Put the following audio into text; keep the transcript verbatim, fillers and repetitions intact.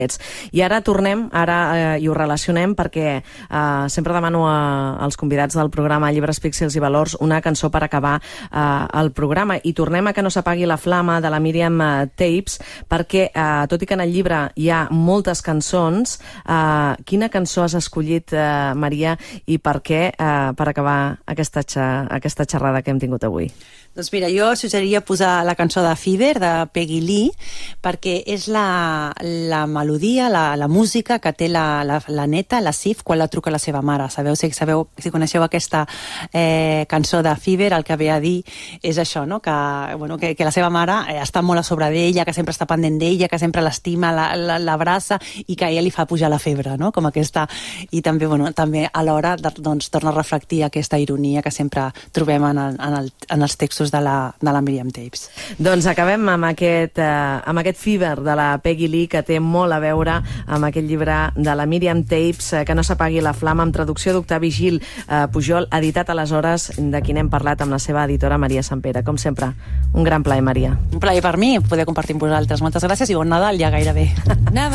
I ara tornem, ara eh, i ho relacionem perquè eh, sempre demano a, als convidats del programa Llibres, Píxels i Valors una cançó per acabar eh, el programa. I tornem a Que no s'apagui la flama de la Míriam eh, Tapes, perquè eh, tot i que en el llibre hi ha moltes cançons, eh, quina cançó has escollit, eh, Maria, i per què, eh, per acabar aquesta, aquesta xerrada que hem tingut avui? Doncs mira, jo suggeriria posar la cançó de Fever, de Peggy Lee, perquè és la, la melodia, la, la música que té la, la, la neta, la Sif, quan la truca la seva mare. Sabeu, si, sabeu, si coneixeu aquesta eh, cançó de Fever, el que ve a dir és això, no? que, bueno, que, que la seva mare eh, està molt a sobre d'ella, que sempre està pendent d'ella, que sempre l'estima, l'abraça, la, la, i que a ella li fa pujar la febre, no? Com aquesta. I també, bueno, també alhora doncs, torna a reflectir aquesta ironia que sempre trobem en, el, en, el, en els textos de la, de la Míriam Tapes. Doncs acabem amb aquest, eh, amb aquest Fever de la Peggy Lee, que té molt a veure amb aquest llibre de la Míriam Tapes, eh, Que no s'apagui la flama, amb traducció d'Octavi Gil eh, Pujol, editat aleshores, de qui n'hem parlat amb la seva editora Maria Sampere. Com sempre, un gran plaer, Maria. Un plaer per mi poder compartir amb vosaltres. Moltes gràcies i bon Nadal ja gairebé.